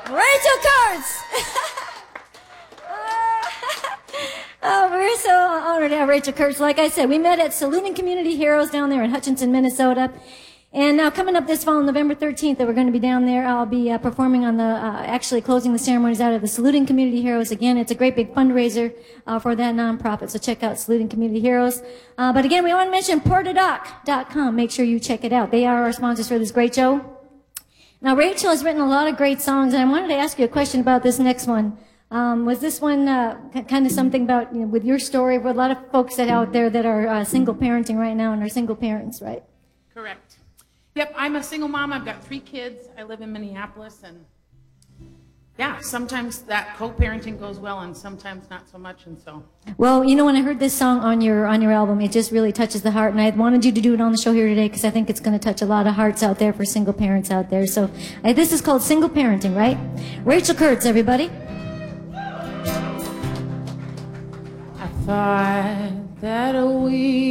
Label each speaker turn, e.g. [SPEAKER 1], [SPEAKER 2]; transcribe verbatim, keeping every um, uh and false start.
[SPEAKER 1] Rachel Kurtz! Oh, we're so honored to have Rachel Kurtz. Like I said, we met at Saluting Community Heroes down there in Hutchinson, Minnesota. And now coming up this fall, November thirteenth, that we're going to be down there, I'll be uh, performing on the, uh, actually closing the ceremonies out of the Saluting Community Heroes. Again, it's a great big fundraiser uh, for that nonprofit, so check out Saluting Community Heroes. Uh, but again, we want to mention Portadoc dot com. Make sure you check it out. They are our sponsors for this great show. Now, Rachel has written a lot of great songs, and I wanted to ask you a question about this next one. Um, was this one uh, kind of something about, you know, with your story, with a lot of folks that out there that are uh, single parenting right now and are single parents, right?
[SPEAKER 2] Correct. Yep, I'm a single mom. I've got three kids. I live in Minneapolis, and yeah, sometimes that co-parenting goes well, and sometimes not so much, and so.
[SPEAKER 1] Well, you know, when I heard this song on your on your album, it just really touches the heart, and I wanted you to do it on the show here today because I think it's going to touch a lot of hearts out there for single parents out there. So uh, this is called Single Parenting, right? Rachel Kurtz, everybody.
[SPEAKER 2] I thought that we